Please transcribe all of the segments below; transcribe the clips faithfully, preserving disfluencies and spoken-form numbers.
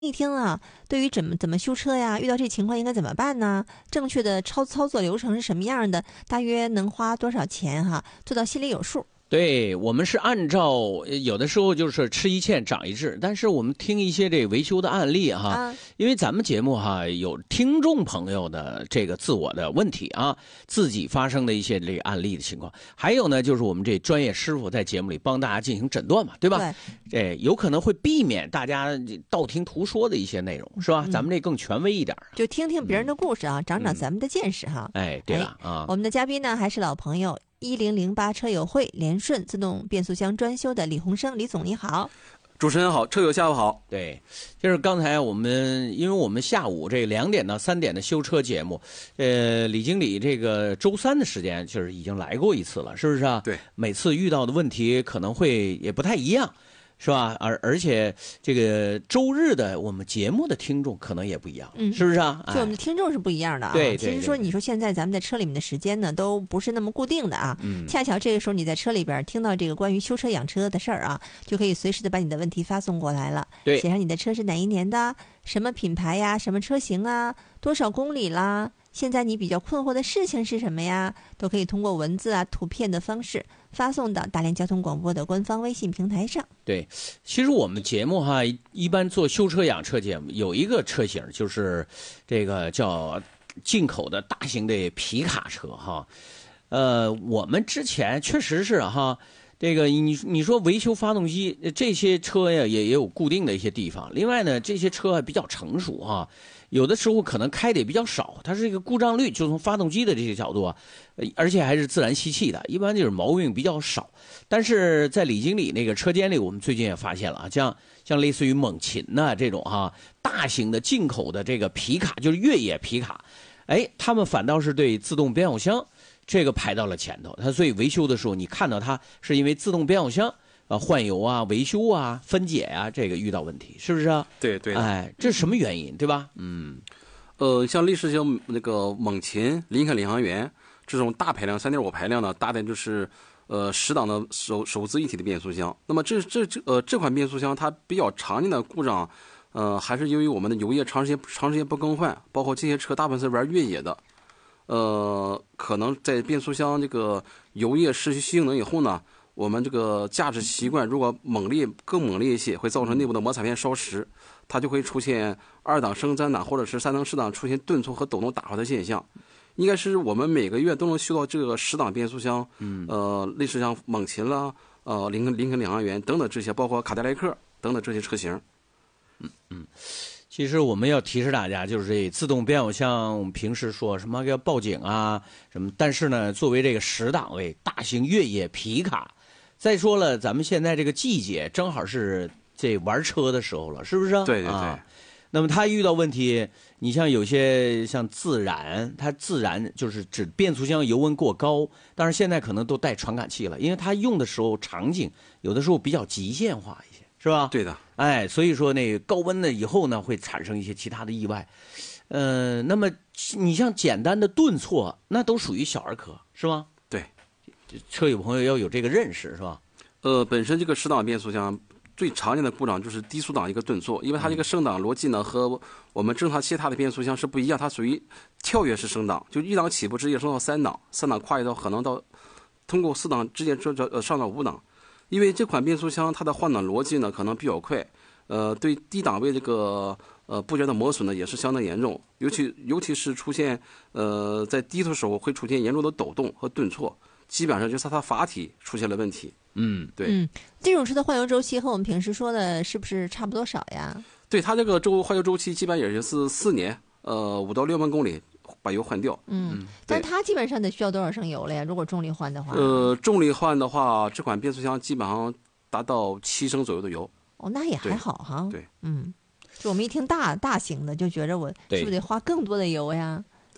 一听啊，对于怎么怎么修车呀，遇到这情况应该怎么办呢？正确的操操作流程是什么样的？大约能花多少钱哈？做到心里有数。 对，我们是按照有的时候就是吃一堑长一智，但是我们听一些这维修的案例哈， 啊、 因为咱们节目哈有听众朋友的这个自我的问题啊，自己发生的一些这个案例的情况，还有呢就是我们这专业师傅在节目里帮大家进行诊断嘛，对吧？ 对， 这有可能会避免大家道听途说的一些内容，是吧？嗯、咱们这更权威一点， 就听听别人的故事啊，嗯、长长咱们的见识哈。 哎，对了啊， 我们的嘉宾呢还是老朋友。一零零八车友会联顺自动变速箱专修的李洪生，李总你好。 主持人好，车友下午好。 对，就是刚才我们，因为我们下午这两点到三点的修车节目，呃，李经理这个周三的时间就是已经来过一次了，是不是啊？ 对， 每次遇到的问题可能会也不太一样。是吧？而而且这个周日的我们节目的听众可能也不一样，嗯，是不是啊？ 就我们的听众是不一样的啊。 对， 其实说你说现在咱们在车里面的时间呢，都不是那么固定的啊。 嗯， 恰巧这个时候你在车里边听到这个关于修车养车的事儿啊，就可以随时的把你的问题发送过来了。 对， 写上你的车是哪一年的，什么品牌呀，什么车型啊，多少公里啦。现在你比较困惑的事情是什么呀？都可以通过文字啊、图片的方式发送到大连交通广播的官方微信平台上。 对，其实我们节目哈，一般做修车养车节目有一个车型，就是这个叫进口的大型的皮卡车哈。呃，我们之前确实是哈，这个你你说维修发动机这些车呀，也也有固定的一些地方。另外呢，这些车还比较成熟哈。有的时候可能开的也比较少，它是一个故障率，就从发动机的这些角度啊，而且还是自然吸气的，一般就是毛病比较少。但是在李经理那个车间里，我们最近也发现了啊，像像类似于猛禽呐、啊、这种哈、啊，大型的进口的这个皮卡，就是越野皮卡，哎，他们反倒是对自动变速箱这个排到了前头。它所以维修的时候，你看到它是因为自动变速箱。啊，换油啊，维修啊，分解啊，这个遇到问题，是不是啊？ 对对， 哎，这是什么原因，对吧？嗯， 呃，像类似像那个猛禽、林肯领航员这种大排量三点五排量的，大概就是呃十档的手手自一体的变速箱。那么这这这呃这款变速箱它比较常见的故障，呃，还是由于我们的油液长时间长时间不更换，包括这些车大部分是玩越野的，呃，可能在变速箱这个油液失去性能以后呢。我们这个驾驶习惯如果猛烈更猛烈一些，会造成内部的摩擦片烧蚀，它就会出现二档升三档或者是三档四档出现顿挫和抖动打滑的现象。应该是我们每个月都能修到这个十档变速箱，嗯，呃，类似像猛禽啦，呃，林肯林肯领航员等等这些，包括卡迪莱克等等这些车型。 嗯嗯，其实我们要提示大家，就是这自动变速箱，我们平时说什么要报警啊什么，但是呢，作为这个十档位大型越野皮卡。再说了，咱们现在这个季节正好是这玩车的时候了，是不是？ 对对对。 啊、那么它遇到问题，你像有些像自燃，它自燃就是指变速箱油温过高，但是现在可能都带传感器了，因为它用的时候场景有的时候比较极限化一些，是吧？ 对的。 哎，所以说那个高温呢以后呢会产生一些其他的意外。呃，那么你像简单的顿挫，那都属于小儿科，是吗？ 对。 车友朋友要有这个认识，是吧？ 呃，本身这个十档变速箱最常见的故障就是低速档一个顿挫，因为它这个升档逻辑呢和我们正常其他的变速箱是不一样，它属于跳跃式升档，就一档起步直接升到三档，三档跨越到可能到通过四档直接上呃上到五档，因为这款变速箱它的换挡逻辑呢可能比较快，呃，对低档位这个呃部件的磨损呢也是相当严重，尤其尤其是出现呃在低速时候会出现严重的抖动和顿挫。基本上就是它阀体出现了问题。 嗯， 对。 嗯，这种车的换油周期和我们平时说的是不是差不多少呀？ 对，它这个周换油周期基本也就是四年，呃，五到六万公里把油换掉。 嗯，但它基本上得需要多少升油了呀？如果重力换的话？ 呃，重力换的话，这款变速箱基本上达到七升左右的油。 哦，那也还好哈。 对， 嗯，就我们一听大大型的，就觉着我是不是得花更多的油呀？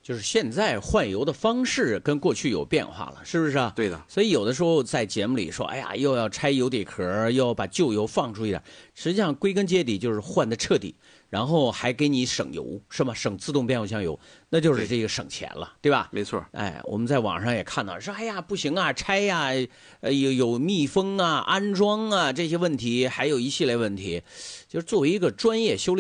就是现在换油的方式跟过去有变化了，是不是啊？ 对的。 所以有的时候在节目里说，哎呀，又要拆油底壳，又要把旧油放出去点，实际上归根结底就是换的彻底，然后还给你省油，是吗？省自动变速箱油，那就是这个省钱了，对吧？ 没错。 哎，我们在网上也看到说，哎呀，不行啊，拆呀，呃，有有密封啊、安装啊这些问题，还有一系列问题，就是作为一个专业修理